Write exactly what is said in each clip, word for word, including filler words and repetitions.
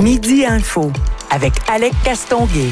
Midi Info avec Alec Castonguay.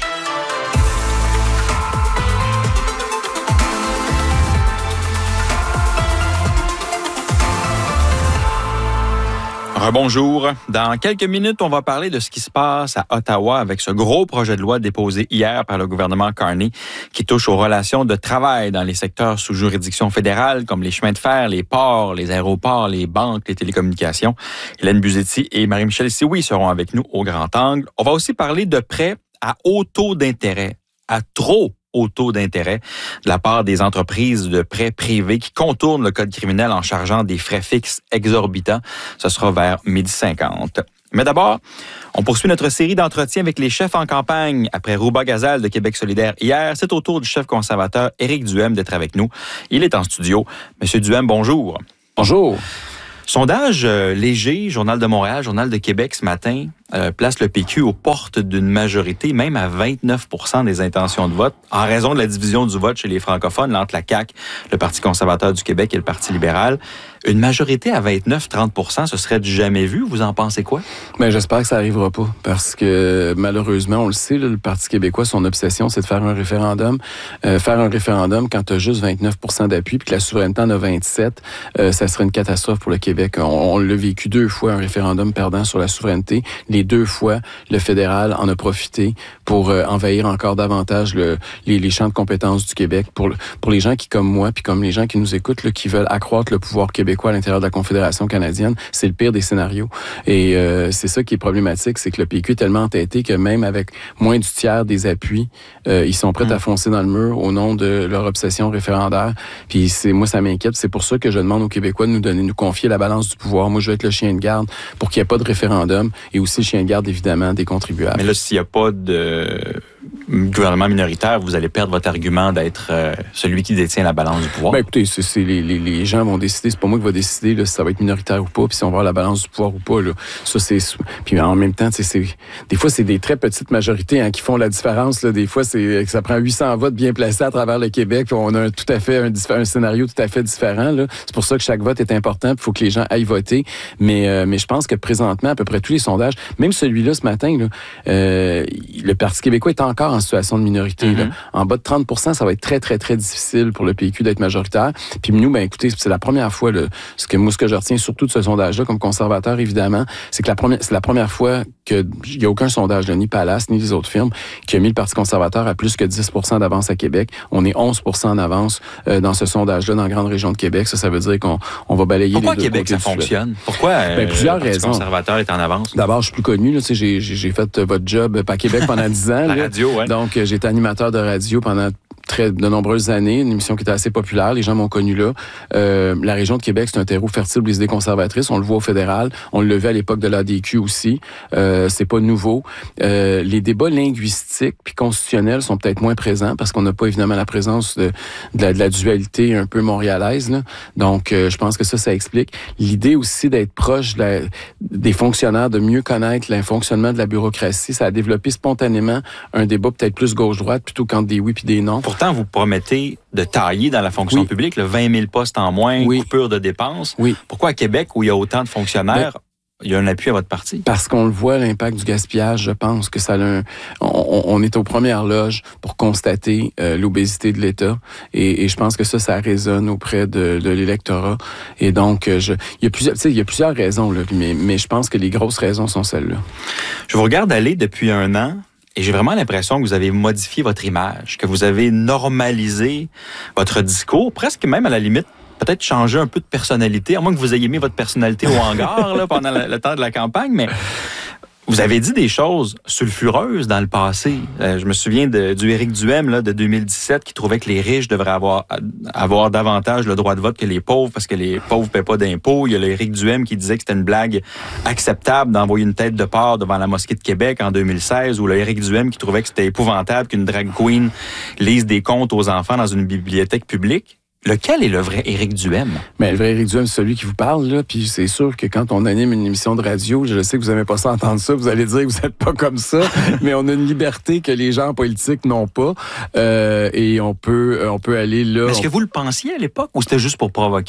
Rebonjour. Dans quelques minutes, on va parler de ce qui se passe à Ottawa avec ce gros projet de loi déposé hier par le gouvernement Carney qui touche aux relations de travail dans les secteurs sous juridiction fédérale comme les chemins de fer, les ports, les aéroports, les banques, les télécommunications. Hélène Buzetti et Marie-Michel Sioui seront avec nous au Grand Angle. On va aussi parler de prêts à haut taux d'intérêt, à trop haut taux d'intérêt de la part des entreprises de prêts privés qui contournent le code criminel en chargeant des frais fixes exorbitants. Ce sera vers midi cinquante. Mais d'abord, on poursuit notre série d'entretiens avec les chefs en campagne. Après Rouba-Gazal de Québec solidaire hier, c'est au tour du chef conservateur Éric Duhem d'être avec nous. Il est en studio. Monsieur Duhem, bonjour. Bonjour. Sondage euh, léger, Journal de Montréal, Journal de Québec ce matin, euh, place le P Q aux portes d'une majorité, même à vingt-neuf pour cent des intentions de vote, en raison de la division du vote chez les francophones entre la C A Q, le Parti conservateur du Québec et le Parti libéral. Une majorité à vingt-neuf à trente pour cent, ce serait du jamais vu. Vous en pensez quoi? Ben, j'espère que ça n'arrivera pas, parce que malheureusement, on le sait, là, le Parti québécois, son obsession, c'est de faire un référendum. Euh, faire un référendum quand tu as juste vingt-neuf pour cent d'appui, puis que la souveraineté en a vingt-sept, euh, ça serait une catastrophe pour le Québec. On, on l'a vécu deux fois, un référendum perdant sur la souveraineté. Les deux fois, le fédéral en a profité pour euh, envahir encore davantage le, les, les champs de compétences du Québec. Pour, pour les gens qui, comme moi, puis comme les gens qui nous écoutent, là, qui veulent accroître le pouvoir québécois à l'intérieur de la Confédération canadienne, c'est le pire des scénarios. Et euh, c'est ça qui est problématique, c'est que le P Q est tellement entêté que même avec moins du tiers des appuis, euh, ils sont prêts mmh. à foncer dans le mur au nom de leur obsession référendaire. Puis c'est moi, ça m'inquiète. C'est pour ça que je demande aux Québécois de nous donner, nous confier la balance du pouvoir. Moi, je veux être le chien de garde pour qu'il n'y ait pas de référendum et aussi le chien de garde, évidemment, des contribuables. Mais là, s'il n'y a pas de gouvernement minoritaire, vous allez perdre votre argument d'être euh, celui qui détient la balance du pouvoir. Ben écoutez, c'est, c'est les, les, les gens vont décider, c'est pas moi qui va décider là, si ça va être minoritaire ou pas, puis si on va avoir la balance du pouvoir ou pas. Là. Ça, c'est. Puis en même temps, c'est, des fois, c'est des très petites majorités hein, qui font la différence. Là. Des fois, c'est ça prend huit cents votes bien placés à travers le Québec, puis on a un, tout à fait un, un scénario tout à fait différent. Là. C'est pour ça que chaque vote est important, il faut que les gens aillent voter. Mais, euh, mais je pense que présentement, à peu près tous les sondages, même celui-là ce matin, là, euh, le Parti québécois est encore en situation de minorité. Mm-hmm. Là. En bas de trente pour cent, ça va être très, très, très difficile pour le P Q d'être majoritaire. Puis nous, ben écoutez, c'est la première fois, là, ce que moi, ce que je retiens surtout de ce sondage-là, comme conservateur, évidemment, c'est que la première, c'est la première fois qu'il n'y a aucun sondage, là, ni Palace, ni les autres firmes, qui a mis le Parti conservateur à plus que dix pour cent d'avance à Québec. On est onze pour cent en avance euh, dans ce sondage-là, dans la grande région de Québec. Ça, ça veut dire qu'on on va balayer Pourquoi les deux Québec, ça fonctionne? Pourquoi euh, ben, plusieurs le Parti raisons. conservateur est en avance? D'abord, je suis plus connu. Là, j'ai, j'ai, j'ai fait votre job à Québec pendant dix ans. La là. radio, oui. Donc, euh, j'étais animateur de radio pendant très de nombreuses années, une émission qui était assez populaire, les gens m'ont connu là. Euh, la région de Québec, c'est un terreau fertile pour les idées conservatrices, on le voit au fédéral, on le vu à l'époque de l'A D Q aussi, euh, c'est pas nouveau. Euh, les débats linguistiques puis constitutionnels sont peut-être moins présents parce qu'on n'a pas évidemment la présence de, de, la, de la dualité un peu montréalaise, là. Donc, euh, je pense que ça, ça explique. L'idée aussi d'être proche de la, des fonctionnaires, de mieux connaître le fonctionnement de la bureaucratie, ça a développé spontanément un débat peut-être plus gauche-droite plutôt qu'entre des oui puis des non. Pourtant, vous promettez de tailler dans la fonction oui. publique, le vingt mille postes en moins, oui. coupure de dépenses. Oui. Pourquoi à Québec, où il y a autant de fonctionnaires, ben, il y a un appui à votre parti? Parce qu'on le voit, l'impact du gaspillage, je pense que ça a un, on, on est aux premières loges pour constater euh, l'obésité de l'État. Et, et je pense que ça, ça résonne auprès de, de l'électorat. Et donc, je, il y a plusieurs, tu sais, il y a plusieurs raisons, là, mais, mais je pense que les grosses raisons sont celles-là. Je vous regarde aller depuis un an. Et j'ai vraiment l'impression que vous avez modifié votre image, que vous avez normalisé votre discours, presque même à la limite, peut-être changer un peu de personnalité, à moins que vous ayez mis votre personnalité au hangar là, pendant le, le temps de la campagne, mais vous avez dit des choses sulfureuses dans le passé. Euh, je me souviens de, du Éric Duhem là, de deux mille dix-sept qui trouvait que les riches devraient avoir, avoir davantage le droit de vote que les pauvres parce que les pauvres ne paient pas d'impôts. Il y a le Éric Duhem qui disait que c'était une blague acceptable d'envoyer une tête de porc devant la mosquée de Québec en deux mille seize, ou le Éric Duhem qui trouvait que c'était épouvantable qu'une drag queen lise des contes aux enfants dans une bibliothèque publique. Lequel est le vrai Éric Duhem? Mais le vrai Éric Duhem, c'est celui qui vous parle, là. Puis c'est sûr que quand on anime une émission de radio, je sais que vous n'aimez pas ça entendre ça, vous allez dire que vous n'êtes pas comme ça, mais on a une liberté que les gens en politique n'ont pas. Euh, et on peut, on peut aller là. Mais est-ce que vous le pensiez à l'époque ou c'était juste pour provoquer?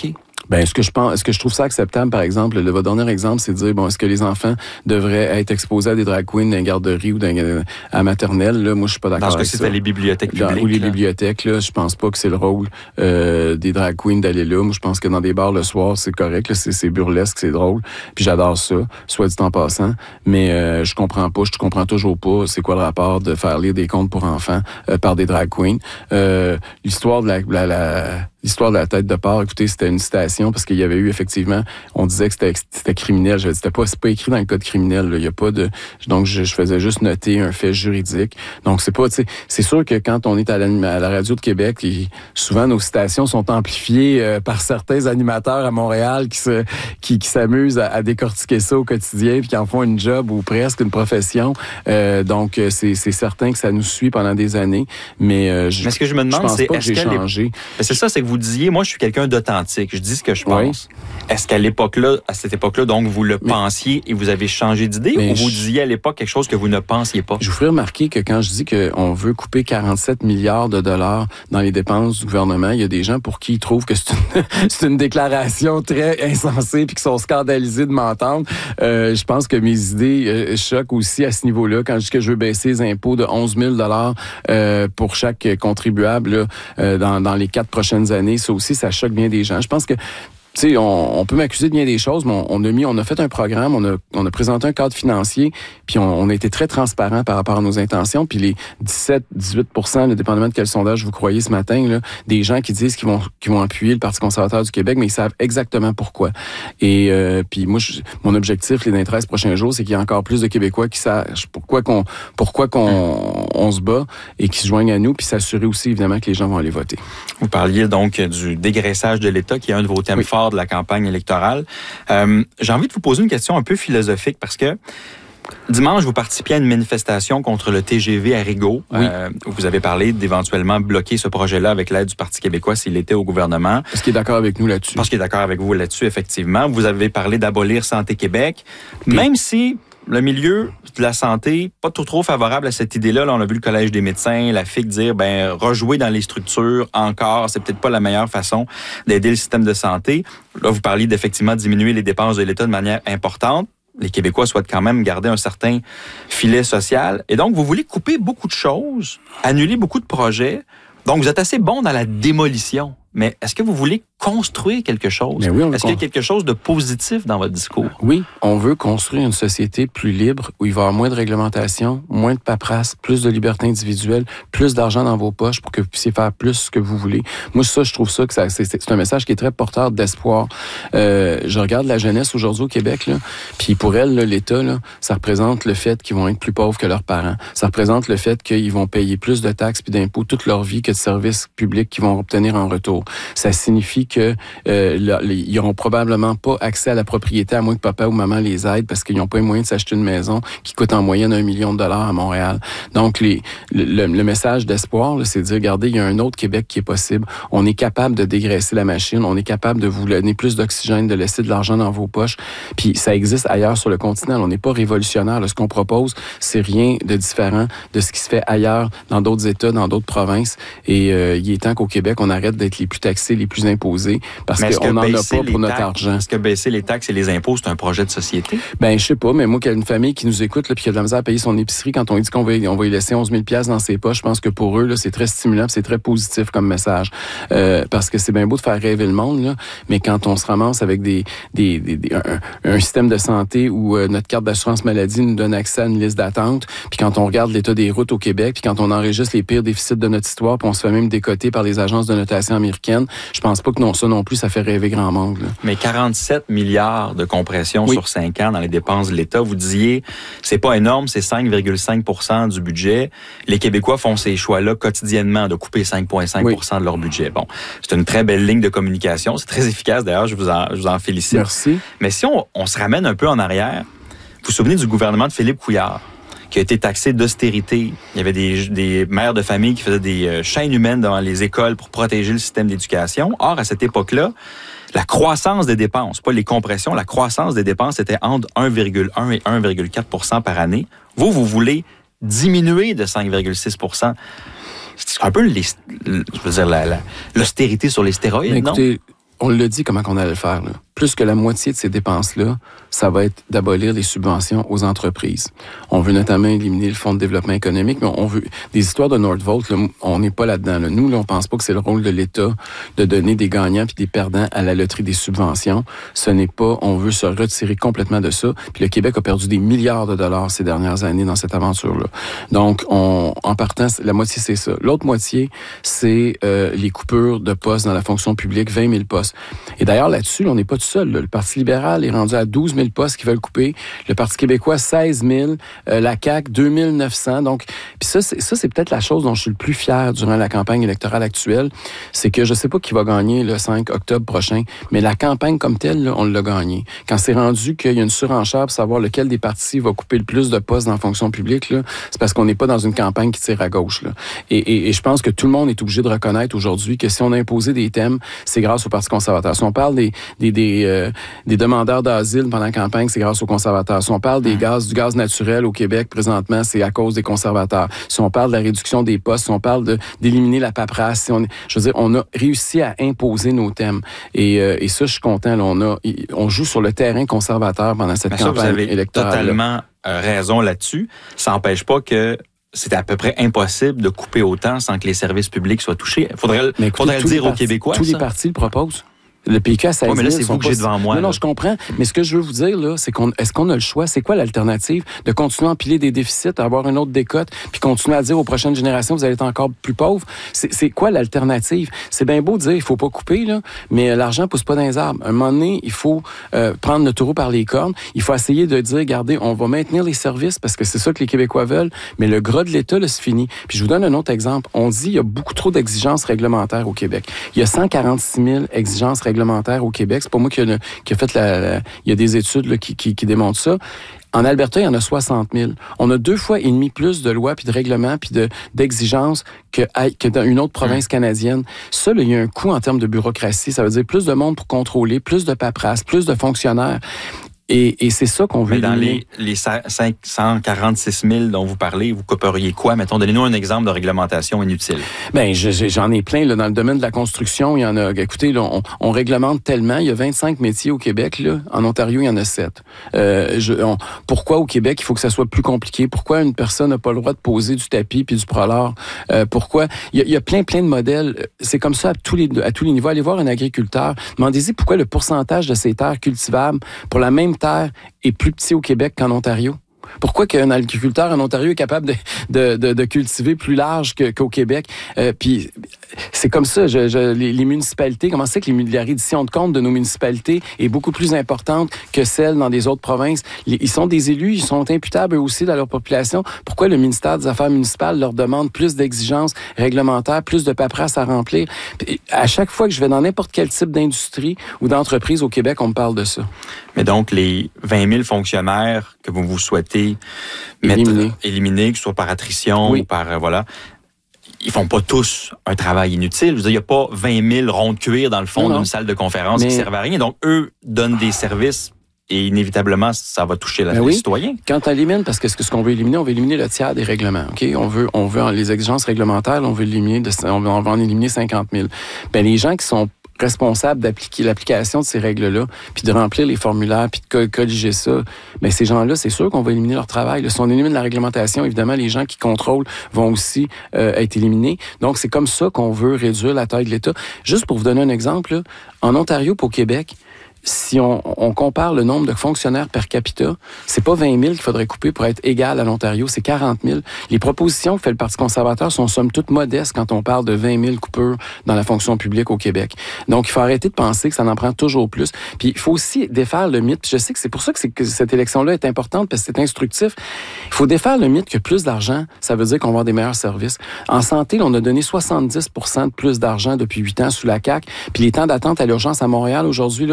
Ben, est-ce que je pense, est-ce que je trouve ça acceptable, par exemple, le, votre dernier exemple, c'est de dire, bon, est-ce que les enfants devraient être exposés à des drag queens dans une garderie ou dans une, à maternelle? Là, moi, je suis pas d'accord avec ça. avec ça. ça. Dans les bibliothèques publiques. Dans, ou les là. bibliothèques, là, je pense pas que c'est le rôle euh, des drag queens d'aller là. Moi, je pense que dans des bars le soir, c'est correct, là, c'est, c'est burlesque, c'est drôle. Puis j'adore ça, soit dit en passant. Mais euh, je comprends pas, je comprends toujours pas c'est quoi le rapport de faire lire des contes pour enfants euh, par des drag queens. Euh, l'histoire de la, la, la L'histoire de la tête de porc, écoutez, c'était une citation parce qu'il y avait eu effectivement, on disait que c'était, c'était criminel. Je c'était pas, c'est pas écrit dans le code criminel. Là. Il y a pas de, donc je, je faisais juste noter un fait juridique. Donc c'est pas, tu sais, c'est sûr que quand on est à la, à la radio de Québec, et souvent nos citations sont amplifiées euh, par certains animateurs à Montréal qui se, qui, qui s'amusent à, à décortiquer ça au quotidien, puis qui en font une job ou presque une profession. Euh, donc c'est, c'est certain que ça nous suit pendant des années. Mais, euh, je, mais ce que je me demande, je pense c'est pas que est-ce j'ai changé. Les... C'est ça, c'est que vous disiez, moi, je suis quelqu'un d'authentique. Je dis ce que je pense. Oui. Est-ce qu'à l'époque-là, à cette époque-là, donc, vous le mais, pensiez et vous avez changé d'idée ou vous je, disiez à l'époque quelque chose que vous ne pensiez pas? Je vous ferai remarquer que quand je dis qu'on veut couper quarante-sept milliards de dollars dans les dépenses du gouvernement, il y a des gens pour qui ils trouvent que c'est une, c'est une déclaration très insensée puis qui sont scandalisés de m'entendre. Euh, je pense que mes idées euh, choquent aussi à ce niveau-là. Quand je dis que je veux baisser les impôts de onze mille dollars euh, pour chaque contribuable là, euh, dans, dans les quatre prochaines années, ça aussi, ça choque bien des gens. Je pense que tu sais, on, on peut m'accuser de bien des choses, mais on, on a mis, on a fait un programme, on a, on a présenté un cadre financier, puis on, on a été très transparent par rapport à nos intentions. Puis les dix-sept à dix-huit pour cent, dépendamment de quel sondage vous croyez ce matin, là, des gens qui disent qu'ils vont, qu'ils vont appuyer le Parti conservateur du Québec, mais ils savent exactement pourquoi. Et euh, puis moi, je, mon objectif, les dans les treize prochains jours, c'est qu'il y ait encore plus de Québécois qui sachent pourquoi qu'on, pourquoi qu'on, on se bat et qui se joignent à nous, puis s'assurer aussi évidemment que les gens vont aller voter. Vous parliez donc du dégraissage de l'État, qui est un de vos thèmes oui. forts de la campagne électorale. Euh, j'ai envie de vous poser une question un peu philosophique parce que dimanche, vous participiez à une manifestation contre le T G V à Rigaud. Oui. Euh, vous avez parlé d'éventuellement bloquer ce projet-là avec l'aide du Parti québécois s'il était au gouvernement. Parce qu'il est d'accord avec nous là-dessus. Parce qu'il est d'accord avec vous là-dessus, effectivement. Vous avez parlé d'abolir Santé Québec. Oui. Même si le milieu de la santé, pas trop trop favorable à cette idée-là. Là, on a vu le Collège des médecins, la F I C dire, ben, rejouer dans les structures encore, c'est peut-être pas la meilleure façon d'aider le système de santé. Là, vous parliez d'effectivement diminuer les dépenses de l'État de manière importante. Les Québécois souhaitent quand même garder un certain filet social. Et donc, vous voulez couper beaucoup de choses, annuler beaucoup de projets. Donc, vous êtes assez bon dans la démolition. Mais est-ce que vous voulez construire quelque chose? Mais oui, on est-ce qu'il y a quelque chose de positif dans votre discours? Oui, on veut construire une société plus libre où il va y avoir moins de réglementation, moins de paperasse, plus de liberté individuelle, plus d'argent dans vos poches pour que vous puissiez faire plus ce que vous voulez. Moi, ça, je trouve ça que ça, c'est, c'est un message qui est très porteur d'espoir. Euh, je regarde la jeunesse aujourd'hui au Québec, là, puis pour elle, là, l'État, là, ça représente le fait qu'ils vont être plus pauvres que leurs parents. Ça représente le fait qu'ils vont payer plus de taxes puis d'impôts toute leur vie que de services publics qu'ils vont obtenir en retour. Ça signifie que euh, là, les, ils n'auront probablement pas accès à la propriété à moins que papa ou maman les aide parce qu'ils n'ont pas les moyens de s'acheter une maison qui coûte en moyenne un million de dollars à Montréal. Donc, les, le, le message d'espoir, là, c'est de dire, regardez, il y a un autre Québec qui est possible. On est capable de dégraisser la machine. On est capable de vous donner plus d'oxygène, de laisser de l'argent dans vos poches. Puis ça existe ailleurs sur le continent. On n'est pas révolutionnaire. Là, ce qu'on propose, c'est rien de différent de ce qui se fait ailleurs, dans d'autres États, dans d'autres provinces. Et euh, il est temps qu'au Québec, on arrête d'être les plus taxés, les plus imposés, parce qu'on n'en a pas pour notre taxes, argent. Est-ce que baisser les taxes et les impôts, c'est un projet de société? Ben, je sais pas, mais moi, qu'il y a une famille qui nous écoute, là, puis qui a de la misère à payer son épicerie, quand on dit qu'on va, on va lui laisser onze mille dollars dans ses poches, je pense que pour eux, là, c'est très stimulant, c'est très positif comme message. Euh, parce que c'est bien beau de faire rêver le monde, là, mais quand on se ramasse avec des, des, des, des un, un système de santé où euh, notre carte d'assurance maladie nous donne accès à une liste d'attente, puis quand on regarde l'état des routes au Québec, puis quand on enregistre les pires déficits de notre histoire, puis on se fait même décoter par les agences de notation américaines, je pense pas que non, ça non plus, ça fait rêver grand monde. Là. Mais quarante-sept milliards de compression oui. sur cinq ans dans les dépenses de l'État, vous disiez, c'est pas énorme, c'est cinq virgule cinq pour cent du budget. Les Québécois font ces choix-là quotidiennement de couper cinq virgule cinq pour cent oui. de leur budget. Bon, c'est une très belle ligne de communication, c'est très efficace d'ailleurs, je vous en, je vous en félicite. Merci. Mais si on, on se ramène un peu en arrière, vous vous souvenez du gouvernement de Philippe Couillard, qui a été taxé d'austérité. Il y avait des, des mères de famille qui faisaient des euh, chaînes humaines dans les écoles pour protéger le système d'éducation. Or, à cette époque-là, la croissance des dépenses, pas les compressions, la croissance des dépenses était entre un virgule un et un virgule quatre pour cent par année. Vous, vous voulez diminuer de cinq virgule six pour cent. C'est un peu les, je veux dire, la, la, l'austérité sur les stéroïdes, mais écoutez, non? on l'a dit comment on allait le faire, là. Plus que la moitié de ces dépenses-là, ça va être d'abolir les subventions aux entreprises. On veut notamment éliminer le Fonds de développement économique, mais on veut des histoires de Nordvolt, là, on n'est pas là-dedans. Là. Nous, là, on pense pas que c'est le rôle de l'État de donner des gagnants puis des perdants à la loterie des subventions. Ce n'est pas, on veut se retirer complètement de ça. Puis le Québec a perdu des milliards de dollars ces dernières années dans cette aventure-là. Donc, on, en partant, la moitié, c'est ça. L'autre moitié, c'est euh, les coupures de postes dans la fonction publique, vingt mille postes. Et d'ailleurs, là-dessus, là, on n'est pas tout seul. Là. Le Parti libéral est rendu à douze mille postes qu'ils veulent couper. Le Parti québécois, seize mille. Euh, la C A Q, deux mille neuf cents. Donc, puis ça, c'est, ça, c'est peut-être la chose dont je suis le plus fier durant la campagne électorale actuelle. C'est que je sais pas qui va gagner le cinq octobre prochain, mais la campagne comme telle, là, on l'a gagnée. Quand c'est rendu qu'il y a une surenchère pour savoir lequel des partis va couper le plus de postes dans la fonction publique, là, c'est parce qu'on n'est pas dans une campagne qui tire à gauche. Là. Et, et, et je pense que tout le monde est obligé de reconnaître aujourd'hui que si on a imposé des thèmes, c'est grâce au Parti conservateur. Si on parle des, des, des, euh, des demandeurs d'asile pendant la campagne, c'est grâce aux conservateurs. Si on parle des gaz, du gaz naturel au Québec présentement, c'est à cause des conservateurs. Si on parle de la réduction des postes, si on parle de, d'éliminer la paperasse, si on, je veux dire, on a réussi à imposer nos thèmes. Et, euh, et ça, je suis content. Là, on, a, on joue sur le terrain conservateur pendant cette Mais campagne ça, vous avez électorale. Totalement euh, raison là-dessus. Ça n'empêche pas que c'est à peu près impossible de couper autant sans que les services publics soient touchés. Il faudrait, écoutez, faudrait le dire aux Québécois. Tous ça. les partis le proposent. Le P Q à seize mille. Oui, mais là, c'est vous que j'ai devant moi. Non, non, là. je comprends. Mais ce que je veux vous dire, là, c'est qu'on, est-ce qu'on a le choix? C'est quoi l'alternative? De continuer à empiler des déficits, à avoir une autre décote, puis continuer à dire aux prochaines générations, vous allez être encore plus pauvres? C'est, c'est quoi l'alternative? C'est bien beau de dire, il faut pas couper, là, mais l'argent pousse pas dans les arbres. À un moment donné, il faut euh, prendre le taureau par les cornes. Il faut essayer de dire, regardez, on va maintenir les services parce que c'est ça que les Québécois veulent, mais le gras de l'État, là, c'est fini. Puis je vous donne un autre exemple. On dit, il y a beaucoup trop d'exigences réglementaires au Québec. Il y a cent quarante-six mille exigences réglementaires au Québec. C'est pas moi qui a, qui a fait la, la... Il y a des études là, qui, qui, qui démontrent ça. En Alberta, il y en a soixante mille. On a deux fois et demi plus de lois, puis de règlements, puis de, d'exigences que, que dans une autre province canadienne. Ça, là, il y a un coût en termes de bureaucratie. Ça veut dire plus de monde pour contrôler, plus de paperasse, plus de fonctionnaires. Et, et c'est ça qu'on veut Mais dans éliminer. les, les cinq cent quarante-six mille dont vous parlez, vous couperiez quoi? Mettons, donnez-nous un exemple de réglementation inutile. Ben, je, je, j'en ai plein. Là, dans le domaine de la construction, il y en a... Écoutez, là, on, on réglemente tellement. Il y a vingt-cinq métiers au Québec. Là. En Ontario, il y en a sept. Euh, je, on, pourquoi au Québec, il faut que ça soit plus compliqué? Pourquoi une personne n'a pas le droit de poser du tapis puis du prolard? Euh, pourquoi? Il y, a, il y a plein, plein de modèles. C'est comme ça à tous les, à tous les niveaux. Allez voir un agriculteur. Demandez-y pourquoi le pourcentage de ces terres cultivables pour la même terre est plus petit au Québec qu'en Ontario. Pourquoi qu'un agriculteur en Ontario est capable de, de, de, de cultiver plus large que, qu'au Québec? Euh, puis c'est comme ça, je, je, les, les municipalités, comment c'est que les, la reddition de comptes de nos municipalités est beaucoup plus importante que celle dans des autres provinces? Les, ils sont des élus, ils sont imputables eux aussi dans leur population. Pourquoi le ministère des Affaires municipales leur demande plus d'exigences réglementaires, plus de paperasse à remplir? Puis, à chaque fois que je vais dans n'importe quel type d'industrie ou d'entreprise au Québec, on me parle de ça. Mais donc, les vingt mille fonctionnaires que vous vous souhaitez mettre, éliminer, éliminer que ce soit par attrition oui. ou par... Euh, voilà. Ils font pas tous un travail inutile. Je veux dire, il n'y a pas vingt mille ronds de cuir dans le fond non, d'une salle de conférence mais... qui servent à rien. Donc, eux donnent des services et inévitablement, ça va toucher la, ben les oui. citoyens. Quand on élimine, parce que ce qu'on veut éliminer, on veut éliminer le tiers des règlements. Ok, on veut, on veut les exigences réglementaires, on veut éliminer, de, on va en éliminer cinquante mille. Ben les gens qui sont responsables d'appliquer l'application de ces règles-là, puis de remplir les formulaires, puis de corriger ça, mais ces gens-là, c'est sûr qu'on va éliminer leur travail. Si on élimine la réglementation, évidemment, les gens qui contrôlent vont aussi euh, être éliminés. Donc, c'est comme ça qu'on veut réduire la taille de l'État. Juste pour vous donner un exemple, là, en Ontario et au Québec, si on, on compare le nombre de fonctionnaires per capita, c'est pas vingt mille qu'il faudrait couper pour être égal à l'Ontario, c'est quarante mille. Les propositions que fait le Parti conservateur sont somme toute modestes quand on parle de vingt mille coupures dans la fonction publique au Québec. Donc, il faut arrêter de penser que ça en prend toujours plus. Puis, il faut aussi défaire le mythe. Puis je sais que c'est pour ça que, c'est que cette élection-là est importante parce que c'est instructif. Il faut défaire le mythe que plus d'argent, ça veut dire qu'on va avoir des meilleurs services. En santé, là, on a donné soixante-dix pour cent de plus d'argent depuis huit ans sous la C A Q. Puis les temps d'attente à l'urgence à Montréal aujourd'hui là, sont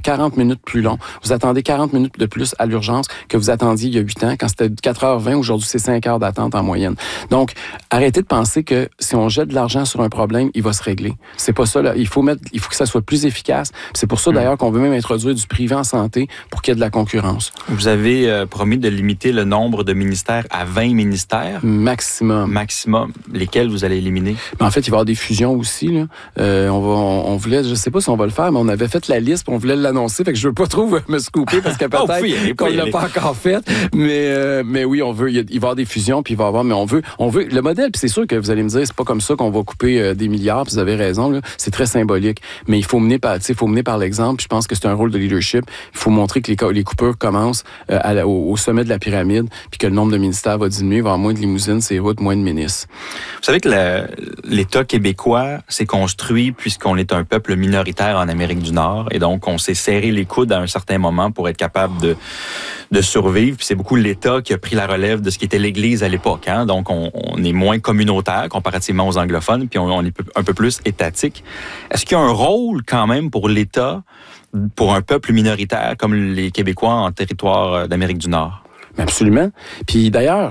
quarante minutes plus long. Vous attendez quarante minutes de plus à l'urgence que vous attendiez il y a huit ans. Quand c'était quatre heures vingt, aujourd'hui, c'est cinq heures d'attente en moyenne. Donc, arrêtez de penser que si on jette de l'argent sur un problème, il va se régler. C'est pas ça, là. Il faut mettre, il faut que ça soit plus efficace. C'est pour ça, d'ailleurs, qu'on veut même introduire du privé en santé pour qu'il y ait de la concurrence. Vous avez euh, promis de limiter le nombre de ministères à vingt ministères. Maximum. Maximum. Lesquels vous allez éliminer? Mais en fait, il va y avoir des fusions aussi, là. Euh, on va, on, on voulait, je sais pas si on va le faire, mais on avait fait la liste, puis on voulait l'annoncer, fait que je veux pas trop me scooper parce que peut-être oh, qu'on l'a pas encore fait. Mais, euh, mais oui, on veut, il, y a, il va y avoir des fusions, puis il va y avoir, mais on veut, on veut, le modèle, puis c'est sûr que vous allez me dire, c'est pas comme ça qu'on va couper euh, des milliards, puis vous avez raison, là. C'est très symbolique. Mais il faut mener par, tu sais, il faut mener par l'exemple, puis je pense que c'est un rôle de leadership. Il faut montrer que les, les coupures commencent euh, à la, au, au sommet de la pyramide, puis que le nombre de ministères va diminuer, il va y avoir moins de limousines, c'est routes, moins de ministres. Vous savez que le, l'État québécois s'est construit puisqu'on est un peuple minoritaire en Amérique du Nord, et donc on s'est serré les coudes à un certain moment pour être capable de, de survivre. Puis c'est beaucoup l'État qui a pris la relève de ce qui était l'Église à l'époque. Hein? Donc on, on est moins communautaire comparativement aux anglophones, puis on, on est un peu plus étatique. Est-ce qu'il y a un rôle quand même pour l'État, pour un peuple minoritaire comme les Québécois en territoire d'Amérique du Nord? Absolument. Puis d'ailleurs,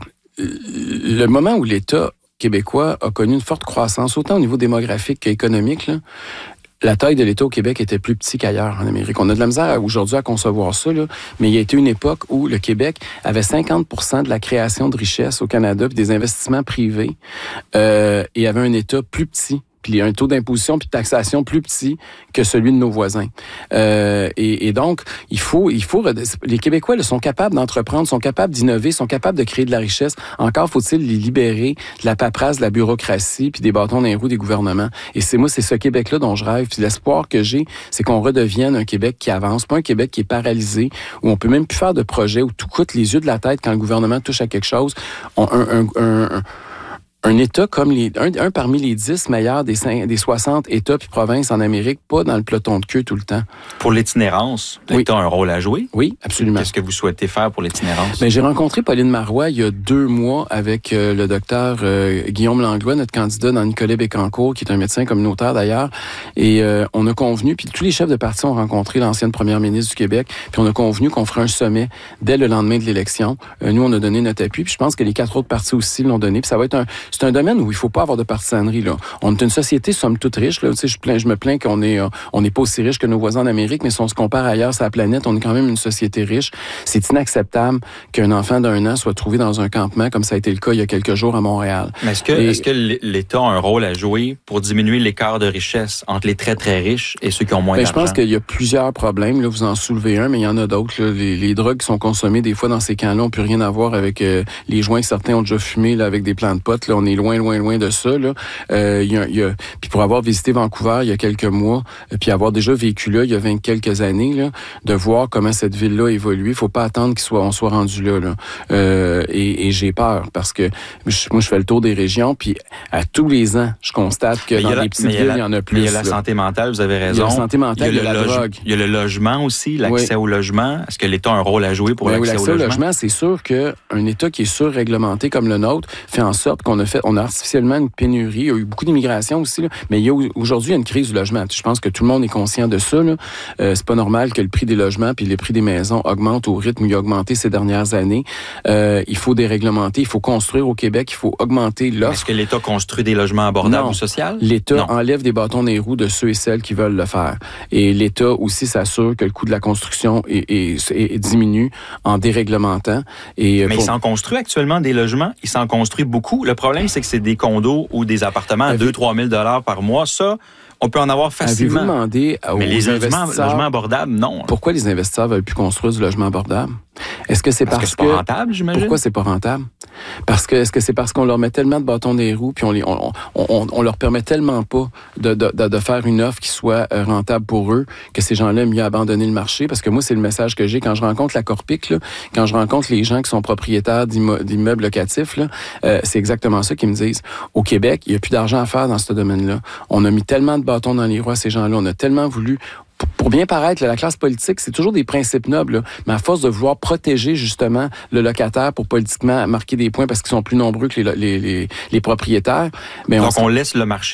le moment où l'État québécois a connu une forte croissance, autant au niveau démographique qu'économique, là, la taille de l'État au Québec était plus petit qu'ailleurs en Amérique. On a de la misère aujourd'hui à concevoir ça, là, mais il y a été une époque où le Québec avait cinquante pour cent de la création de richesses au Canada puis des investissements privés euh, et avait un État plus petit. Puis un taux d'imposition puis de taxation plus petit que celui de nos voisins. Euh, et, et donc, il faut, il faut, les Québécois là, sont capables d'entreprendre, sont capables d'innover, sont capables de créer de la richesse. Encore faut-il les libérer de la paperasse, de la bureaucratie puis des bâtons dans les roues des gouvernements. Et c'est moi, c'est ce Québec-là dont je rêve. Puis l'espoir que j'ai, c'est qu'on redevienne un Québec qui avance, pas un Québec qui est paralysé, où on peut même plus faire de projets, où tout coûte les yeux de la tête quand le gouvernement touche à quelque chose. On, un, un, un, un Un État comme les, un, un parmi les dix meilleurs des, cinq, des soixante États puis provinces en Amérique, pas dans le peloton de queue tout le temps. Pour l'itinérance, l'État oui. a un rôle à jouer? Oui, absolument. Qu'est-ce que vous souhaitez faire pour l'itinérance? Bien, j'ai rencontré Pauline Marois il y a deux mois avec euh, le docteur euh, Guillaume Langlois, notre candidat dans Nicolet-Bécancour, qui est un médecin communautaire d'ailleurs. Et euh, on a convenu, puis tous les chefs de parti ont rencontré l'ancienne première ministre du Québec, puis on a convenu qu'on ferait un sommet dès le lendemain de l'élection. Euh, nous, on a donné notre appui, puis je pense que les quatre autres partis aussi l'ont donné. Puis ça va être un, c'est un domaine où il faut pas avoir de partisanerie, là. On est une société, somme toute riche, là. Tu sais, je, plains, je me plains qu'on est, euh, on n'est pas aussi riche que nos voisins en Amérique, mais si on se compare ailleurs sur la planète, on est quand même une société riche. C'est inacceptable qu'un enfant d'un an soit trouvé dans un campement, comme ça a été le cas il y a quelques jours à Montréal. Mais est-ce que, Et... est-ce que l'État a un rôle à jouer pour diminuer l'écart de richesse entre les très, très riches et ceux qui ont moins ben, d'argent? Je pense qu'il y a plusieurs problèmes, là. Vous en soulevez un, mais il y en a d'autres, là. Les, les drogues qui sont consommées, des fois, dans ces camps-là, n'ont plus rien à voir avec euh, les joints que certains ont déjà fumés, là, avec des plants de potes, là. On est loin, loin, loin de ça, là. Euh, y a, y a, puis pour avoir visité Vancouver il y a quelques mois, puis avoir déjà vécu là il y a vingt quelques années, là, de voir comment cette ville-là évolue, il faut pas attendre qu'il soit, on soit rendu là. là. Euh, et, et j'ai peur parce que je, moi je fais le tour des régions, puis à tous les ans, je constate que dans les petites villes, il y en a plus. Il y a la là. santé mentale, vous avez raison. Il y a la santé mentale, il y a, il y a la loge, drogue. Il y a le logement aussi, l'accès oui. au logement. Est-ce que l'État a un rôle à jouer pour ben l'accès, oui, l'accès au logement? au logement, c'est sûr qu'un État qui est surréglementé comme le nôtre fait en sorte qu'on a fait, on a artificiellement une pénurie. Il y a eu beaucoup d'immigration aussi, là, mais il y a aujourd'hui une crise du logement. Je pense que tout le monde est conscient de ça. Là. Euh, c'est pas normal que le prix des logements puis les prix des maisons augmentent au rythme où il a augmenté ces dernières années. Euh, il faut déréglementer, il faut construire au Québec, il faut augmenter l'offre. Est-ce que l'État construit des logements abordables non. ou sociaux? L'État non. enlève des bâtons des roues de ceux et celles qui veulent le faire. Et l'État aussi s'assure que le coût de la construction est, est, est, est diminue en déréglementant. Et mais pour... il s'en construit actuellement des logements, il s'en construit beaucoup. Le problème, c'est que c'est des condos ou des appartements à deux à trois mille dollars par mois. Ça, on peut en avoir facilement. Avez-vous demandé aux mais les logements, investisseurs... logements abordables, non. Pourquoi les investisseurs veulent plus construire du logement abordable? Est-ce que c'est parce, parce que c'est pas rentable, j'imagine? Pourquoi c'est pas rentable? Parce que est-ce que c'est parce qu'on leur met tellement de bâtons dans les roues puis on, les, on, on, on, on leur permet tellement pas de, de, de, de faire une offre qui soit rentable pour eux que ces gens-là aiment mieux abandonner le marché? Parce que moi, c'est le message que j'ai quand je rencontre la Corpic, là, quand je rencontre les gens qui sont propriétaires d'immeubles locatifs, là, euh, c'est exactement ça qu'ils me disent. Au Québec, il n'y a plus d'argent à faire dans ce domaine-là. On a mis tellement de bâtons dans les roues à ces gens-là. On a tellement voulu... Pour bien paraître, la classe politique, c'est toujours des principes nobles, là. Mais à force de vouloir protéger justement le locataire pour politiquement marquer des points parce qu'ils sont plus nombreux que les, les, les, les propriétaires. Mais Donc, on, on laisse le marché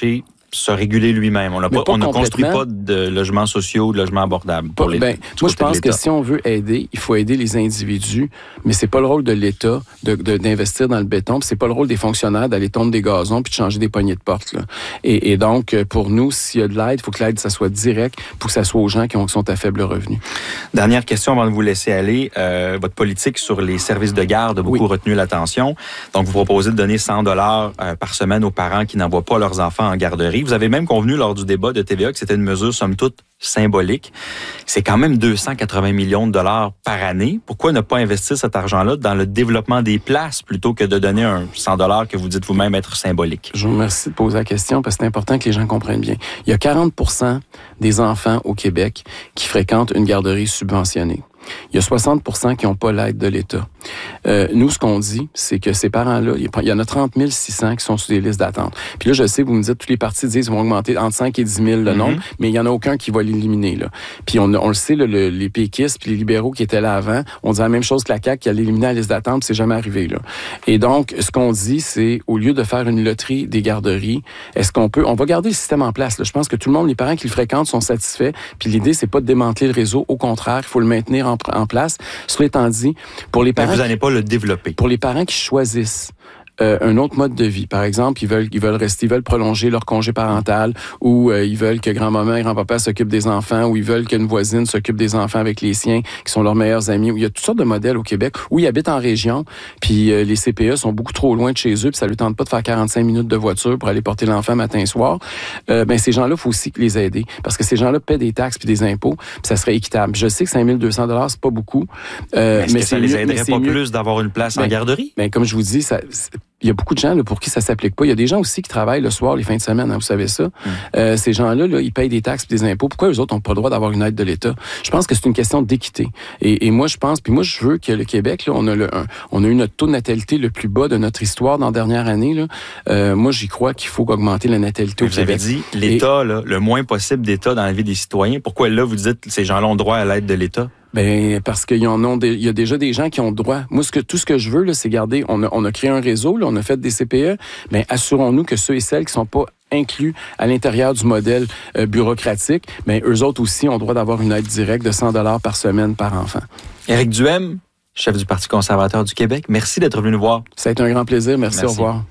se réguler lui-même. On, a pas, pas on ne construit pas de logements sociaux ou de logements abordables pour pas, les ben, Moi, je pense que si on veut aider, il faut aider les individus, mais c'est pas le rôle de l'État de, de, d'investir dans le béton, puis c'est pas le rôle des fonctionnaires d'aller tondre des gazons puis de changer des poignées de porte. Là. Et, et donc, pour nous, s'il y a de l'aide, il faut que l'aide, ça soit direct pour que ça soit aux gens qui, ont, qui sont à faible revenu. Dernière question avant de vous laisser aller. Euh, votre politique sur les services de garde a beaucoup oui. retenu l'attention. Donc, vous proposez de donner cent dollars euh, par semaine aux parents qui n'envoient pas leurs enfants en garderie. Vous avez même convenu lors du débat de T V A que c'était une mesure, somme toute, symbolique. C'est quand même deux cent quatre-vingts millions de dollars par année. Pourquoi ne pas investir cet argent-là dans le développement des places plutôt que de donner un cent dollars que vous dites vous-même être symbolique? Je vous remercie de poser la question parce que c'est important que les gens comprennent bien. Il y a quarante pour cent des enfants au Québec qui fréquentent une garderie subventionnée. Il y a soixante pour cent qui n'ont pas l'aide de l'État. Euh, nous, ce qu'on dit, c'est que ces parents-là, il y en a trente mille six cents qui sont sur des listes d'attente. Puis là, je sais, vous me dites, tous les partis disent qu'ils vont augmenter entre cinq et dix mille le nombre, mm-hmm. mais il n'y en a aucun qui va l'éliminer. Là. Puis on, on le sait, là, le, les péquistes puis les libéraux qui étaient là avant, on dit la même chose que la C A Q qui allait éliminer la liste d'attente, puis c'est jamais arrivé. Là. Et donc, ce qu'on dit, c'est, au lieu de faire une loterie des garderies, est-ce qu'on peut... On va garder le système en place. Là. Je pense que tout le monde, les parents qui le fréquentent sont satisfaits. Puis l'idée, c'est pas de démanteler le réseau. Au contraire, il faut le maintenir en, en place. Cela étant dit, pour les parents... Mais vous n'allez pas le développer. Pour les parents qui choisissent Euh, un autre mode de vie. Par exemple, ils veulent, ils veulent rester, ils veulent prolonger leur congé parental, ou euh, ils veulent que grand-maman et grand-papa s'occupent des enfants, ou ils veulent qu'une voisine s'occupe des enfants avec les siens, qui sont leurs meilleurs amis. Il y a toutes sortes de modèles au Québec où ils habitent en région, puis euh, les C P E sont beaucoup trop loin de chez eux, puis ça ne leur tente pas de faire quarante-cinq minutes de voiture pour aller porter l'enfant matin et soir. Euh, ben ces gens-là, il faut aussi les aider, parce que ces gens-là paient des taxes puis des impôts, puis ça serait équitable. Je sais que cinq mille deux cents dollars, c'est pas beaucoup. Euh, mais est-ce mais que ça les aiderait pas mieux. Plus d'avoir une place ben, en garderie? Ben, comme je vous dis, ça... Il y a beaucoup de gens là, pour qui ça s'applique pas. Il y a des gens aussi qui travaillent le soir, les fins de semaine, hein, vous savez ça. Mm. Euh, ces gens-là, là, ils payent des taxes et des impôts. Pourquoi eux autres n'ont pas le droit d'avoir une aide de l'État? Je pense que c'est une question d'équité. Et, et moi, je pense, puis moi, je veux que le Québec, là, on a le, un, on a eu notre taux de natalité le plus bas de notre histoire dans la dernière année. Là. Euh, moi, j'y crois qu'il faut augmenter la natalité au vous Québec. Vous avez dit l'État, et, là, le moins possible d'État dans la vie des citoyens. Pourquoi là, vous dites que ces gens-là ont droit à l'aide de l'État? Ben parce qu'il y en ont, il y a déjà des gens qui ont droit. Moi, ce que tout ce que je veux là, c'est garder. On a, on a créé un réseau, là, on a fait des C P E. Ben assurons-nous que ceux et celles qui sont pas inclus à l'intérieur du modèle euh, bureaucratique, ben eux autres aussi ont droit d'avoir une aide directe de cent dollars par semaine par enfant. Éric Duhem, chef du Parti conservateur du Québec, merci d'être venu nous voir. Ça a été un grand plaisir. Merci. Merci. Au revoir.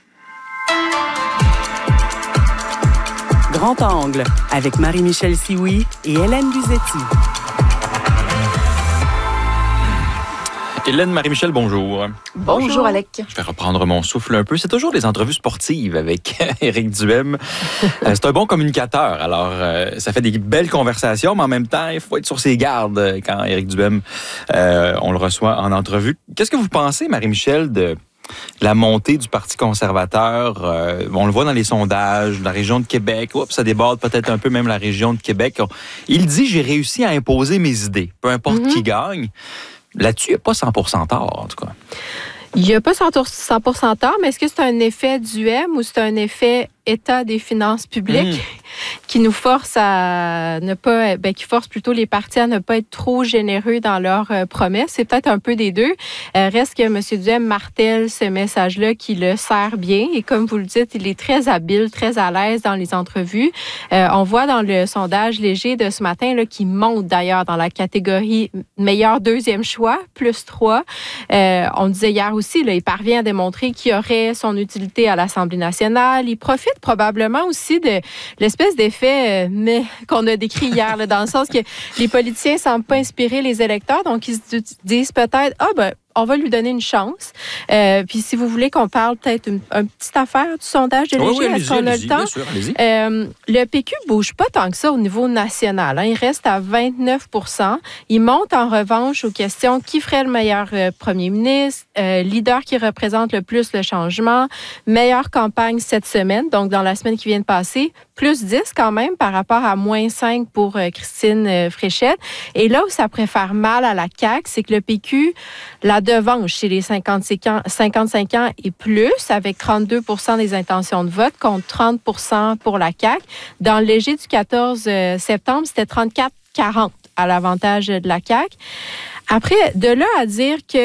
Grand Angle avec Marie-Michel Sioui et Hélène Luzetti. Hélène Marie-Michel, bonjour. Bonjour, bonjour Alec. Je vais reprendre mon souffle un peu. C'est toujours des entrevues sportives avec Éric Duhem. C'est un bon communicateur. Alors, euh, ça fait des belles conversations, mais en même temps, il faut être sur ses gardes quand Éric Duhem, euh, on le reçoit en entrevue. Qu'est-ce que vous pensez, Marie-Michel, de la montée du Parti conservateur? Euh, on le voit dans les sondages, dans la région de Québec. Oups, ça déborde peut-être un peu même la région de Québec. Il dit « J'ai réussi à imposer mes idées, peu importe mm-hmm. qui gagne ». Là-dessus, il n'y a pas cent pour cent tort, en tout cas. Il n'y a pas cent pour cent tort, mais est-ce que c'est un effet Duhem ou c'est un effet état des finances publiques mmh. qui nous force à ne pas, ben, qui force plutôt les partis à ne pas être trop généreux dans leurs euh, promesses? C'est peut-être un peu des deux. Euh, reste que M. Duhem martèle ce message-là qui le sert bien. Et comme vous le dites, il est très habile, très à l'aise dans les entrevues. Euh, on voit dans le sondage léger de ce matin, là, qui monte d'ailleurs dans la catégorie meilleur deuxième choix, plus trois. Euh, on disait hier aussi, là, il parvient à démontrer qu'il aurait son utilité à l'Assemblée nationale. Il profite probablement aussi de l'espèce d'effet euh, mais, qu'on a décrit hier, là, dans le sens que les politiciens ne semblent pas inspirer les électeurs, donc ils se disent peut-être « Ah, ben, on va lui donner une chance. Euh, puis si vous voulez qu'on parle peut-être une, une petite affaire du sondage de Léger, oui, oui, est-ce qu'on a le temps? Bien sûr, allez-y. Euh, le P Q ne bouge pas tant que ça au niveau national. Hein. Il reste à vingt-neuf pour cent. Il monte en revanche aux questions qui ferait le meilleur euh, premier ministre, euh, leader qui représente le plus le changement, meilleure campagne cette semaine, donc dans la semaine qui vient de passer, plus dix quand même par rapport à moins cinq pour euh, Christine euh, Fréchette. Et là où ça préfère mal à la C A Q, c'est que le P Q, la devance chez les cinquante-cinq ans, cinquante-cinq ans et plus, avec trente-deux pour cent des intentions de vote contre trente pour cent pour la C A Q. Dans le léger du quatorze septembre, c'était trente-quatre quarante à l'avantage de la C A Q. Après, de là à dire que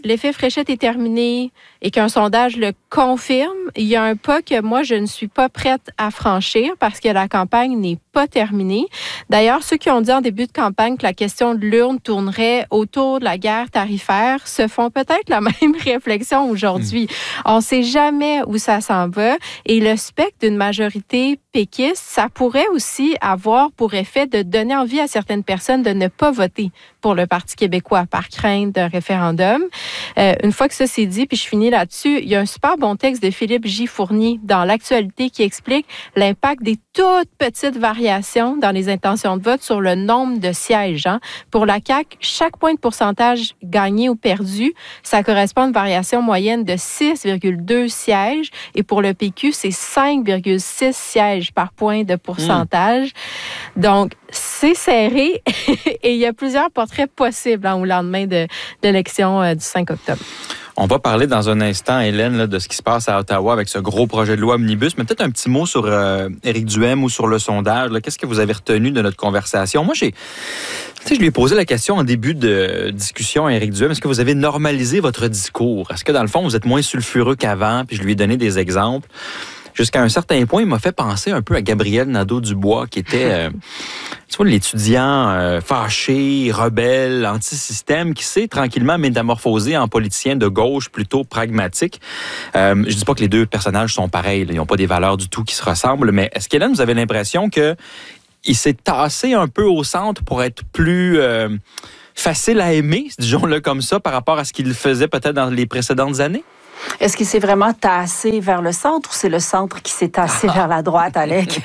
l'effet fléchette est terminé et qu'un sondage le confirme, il y a un pas que moi, je ne suis pas prête à franchir parce que la campagne n'est pas terminée. D'ailleurs, ceux qui ont dit en début de campagne que la question de l'urne tournerait autour de la guerre tarifaire se font peut-être la même réflexion aujourd'hui. Mmh. On ne sait jamais où ça s'en va et le spectre d'une majorité péquiste, ça pourrait aussi avoir pour effet de donner envie à certaines personnes de ne pas voter pour le Parti québécois par crainte d'un référendum. Euh, une fois que ça c'est dit, puis je finis là-dessus, il y a un super bon texte de Philippe J. Fournier dans l'Actualité qui explique l'impact des toutes petites variations dans les intentions de vote sur le nombre de sièges. Hein. Pour la C A Q, chaque point de pourcentage gagné ou perdu, ça correspond à une variation moyenne de six virgule deux sièges et pour le P Q, c'est cinq virgule six sièges par point de pourcentage. Mmh. Donc, c'est serré et il y a plusieurs portraits possibles hein, au lendemain de, de l'élection euh, du cinq octobre. On va parler dans un instant, Hélène, là, de ce qui se passe à Ottawa avec ce gros projet de loi omnibus, mais peut-être un petit mot sur euh, Éric Duhaime ou sur le sondage. Là. Qu'est-ce que vous avez retenu de notre conversation? Moi, j'ai, tu sais, je lui ai posé la question en début de discussion à Éric Duhaime. Est-ce que vous avez normalisé votre discours? Est-ce que, dans le fond, vous êtes moins sulfureux qu'avant? Puis je lui ai donné des exemples. Jusqu'à un certain point, il m'a fait penser un peu à Gabriel Nadeau-Dubois, qui était, euh, tu vois, l'étudiant euh, fâché, rebelle, anti-système, qui s'est tranquillement métamorphosé en politicien de gauche plutôt pragmatique. Euh, je dis pas que les deux personnages sont pareils, là, ils n'ont pas des valeurs du tout qui se ressemblent, mais est-ce qu'Hélène, vous avez l'impression que il s'est tassé un peu au centre pour être plus euh, facile à aimer, disons-le comme ça, par rapport à ce qu'il faisait peut-être dans les précédentes années? Est-ce qu'il s'est vraiment tassé vers le centre ou c'est le centre qui s'est tassé vers la droite, Alec?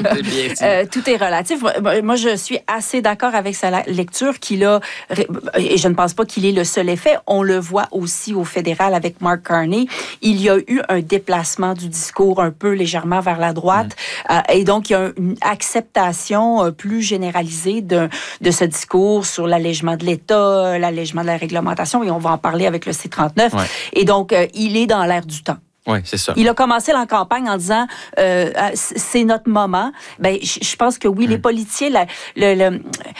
euh, tout est relatif. Moi, je suis assez d'accord avec sa lecture qu'il a, et je ne pense pas qu'il ait le seul effet. On le voit aussi au fédéral avec Mark Carney. Il y a eu un déplacement du discours un peu légèrement vers la droite. Mm. Euh, et donc, il y a une acceptation plus généralisée de, de ce discours sur l'allègement de l'État, l'allègement de la réglementation. Et on va en parler avec le C trente-neuf. Ouais. Et donc, euh, il est dans l'air du temps. Oui, c'est ça. Il a commencé la campagne en disant euh, c'est notre moment. Ben, je pense que oui, mmh. les politiciens, la, le, le,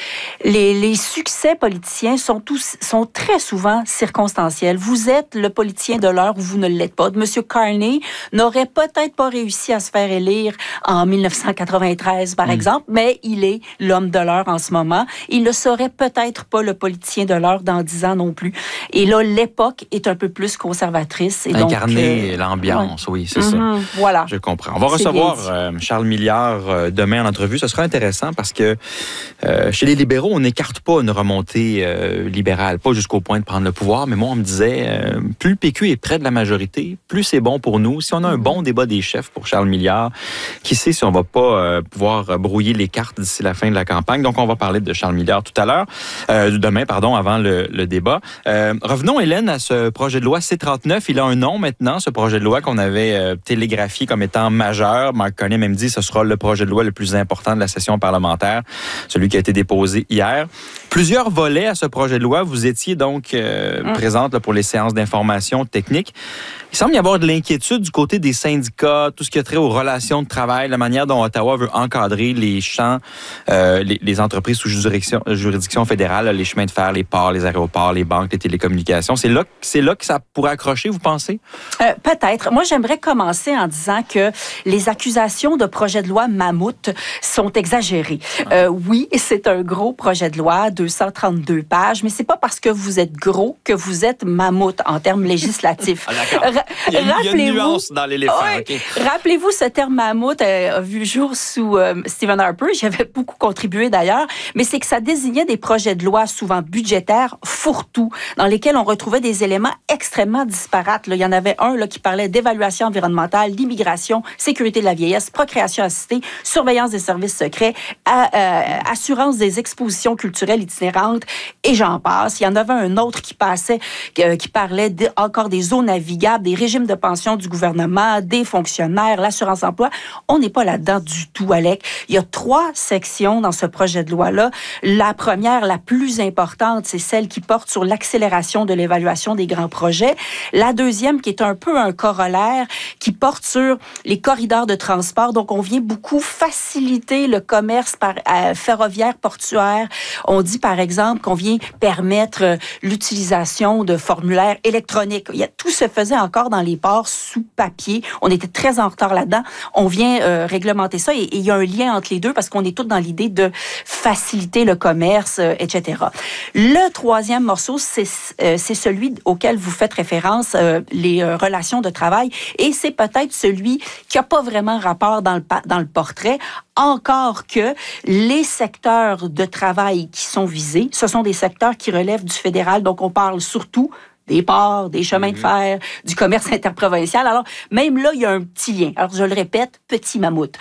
les, les succès politiciens sont tous sont très souvent circonstanciels. Vous êtes le politicien de l'heure ou vous ne l'êtes pas. Monsieur Carney n'aurait peut-être pas réussi à se faire élire en dix-neuf cent quatre-vingt-treize, par mmh. exemple, mais il est l'homme de l'heure en ce moment. Il ne serait peut-être pas le politicien de l'heure dans dix ans non plus. Et là, l'époque est un peu plus conservatrice. Et Incarné donc, euh, l'ambiance, oui, c'est mm-hmm. ça. Voilà. Je comprends. On va recevoir euh, Charles Milliard euh, demain en entrevue. Ce sera intéressant parce que euh, chez les libéraux, on n'écarte pas une remontée euh, libérale, pas jusqu'au point de prendre le pouvoir, mais moi, on me disait, euh, plus le P Q est près de la majorité, plus c'est bon pour nous. Si on a un bon débat des chefs pour Charles Milliard, qui sait si on va pas euh, pouvoir brouiller les cartes d'ici la fin de la campagne. Donc, on va parler de Charles Milliard tout à l'heure, euh, demain, pardon, avant le, le débat. Euh, revenons, Hélène, à ce projet de loi C trente-neuf. Il a un nom maintenant, ce projet de loi qu'on avait euh, télégraphié comme étant majeur. Mark Carney même dit que ce sera le projet de loi le plus important de la session parlementaire, celui qui a été déposé hier. Plusieurs volets à ce projet de loi. Vous étiez donc euh, mmh. présente là, pour les séances d'information technique. Il semble y avoir de l'inquiétude du côté des syndicats, tout ce qui a trait aux relations de travail, la manière dont Ottawa veut encadrer les champs, euh, les, les entreprises sous juridiction, juridiction fédérale, les chemins de fer, les ports, les aéroports, les banques, les télécommunications. C'est là, c'est là que ça pourrait accrocher, vous pensez? Euh, peut-être. Moi, j'aimerais commencer en disant que les accusations de projet de loi mammouth sont exagérées. Euh, oui, c'est un gros projet de loi, deux cent trente-deux pages, mais c'est pas parce que vous êtes gros que vous êtes mammouth en termes législatifs. Ah, d'accord. Il y, a, il y a une nuance dans l'éléphant. Ouais, okay. Rappelez-vous, ce terme mammouth a vu le jour sous euh, Stephen Harper. J'y avais beaucoup contribué d'ailleurs. Mais c'est que ça désignait des projets de loi souvent budgétaires, fourre-tout, dans lesquels on retrouvait des éléments extrêmement disparates. Là, il y en avait un là, qui parlait d'évaluation environnementale, d'immigration, sécurité de la vieillesse, procréation assistée, surveillance des services secrets, à, euh, assurance des expositions culturelles itinérantes, et j'en passe. Il y en avait un autre qui passait, euh, qui parlait de, encore des eaux navigables, des les régimes de pension du gouvernement, des fonctionnaires, l'assurance-emploi. On n'est pas là-dedans du tout, Alec. Il y a trois sections dans ce projet de loi-là. La première, la plus importante, c'est celle qui porte sur l'accélération de l'évaluation des grands projets. La deuxième, qui est un peu un corollaire, qui porte sur les corridors de transport. Donc, on vient beaucoup faciliter le commerce par, euh, ferroviaire, portuaire. On dit, par exemple, qu'on vient permettre euh, l'utilisation de formulaires électroniques. Il y a, tout se faisait encore dans les ports sous papier. On était très en retard là-dedans. On vient euh, réglementer ça et, et il y a un lien entre les deux parce qu'on est tous dans l'idée de faciliter le commerce, euh, et cetera. Le troisième morceau, c'est, euh, c'est celui auquel vous faites référence, euh, les euh, relations de travail, et c'est peut-être celui qui n'a pas vraiment rapport dans le, dans le portrait, encore que les secteurs de travail qui sont visés, ce sont des secteurs qui relèvent du fédéral, donc on parle surtout des ports, des chemins mmh. de fer, du commerce interprovincial. Alors, même là, il y a un petit lien. Alors, je le répète, petit mammouth.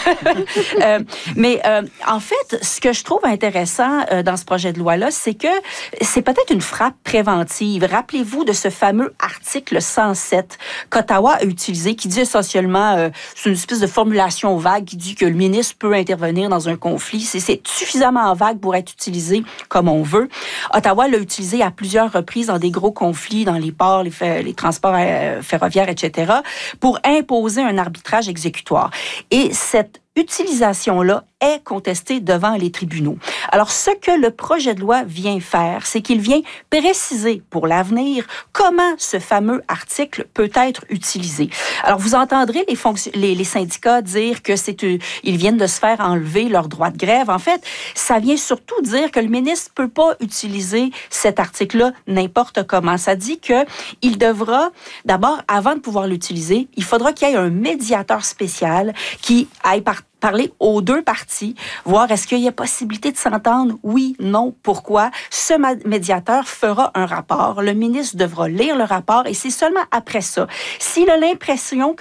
euh, mais euh, en fait, ce que je trouve intéressant euh, dans ce projet de loi-là, c'est que c'est peut-être une frappe préventive. Rappelez-vous de ce fameux article cent sept qu'Ottawa a utilisé, qui dit essentiellement, euh, c'est une espèce de formulation vague qui dit que le ministre peut intervenir dans un conflit. C'est, c'est suffisamment vague pour être utilisé comme on veut. Ottawa l'a utilisé à plusieurs reprises dans des gros conflits conflits dans les ports, les, fer- les transports euh, ferroviaires, et cetera, pour imposer un arbitrage exécutoire. Et cette utilisation-là est contestée devant les tribunaux. Alors, ce que le projet de loi vient faire, c'est qu'il vient préciser pour l'avenir comment ce fameux article peut être utilisé. Alors, vous entendrez les, fonction- les, les syndicats dire que c'est euh, ils viennent de se faire enlever leur droit de grève. En fait, ça vient surtout dire que le ministre peut pas utiliser cet article-là n'importe comment. Ça dit que il devra, d'abord, avant de pouvoir l'utiliser, il faudra qu'il y ait un médiateur spécial qui aille par parler aux deux parties, voir est-ce qu'il y a possibilité de s'entendre, oui, non, pourquoi. Ce médiateur fera un rapport, le ministre devra lire le rapport et c'est seulement après ça, s'il a l'impression que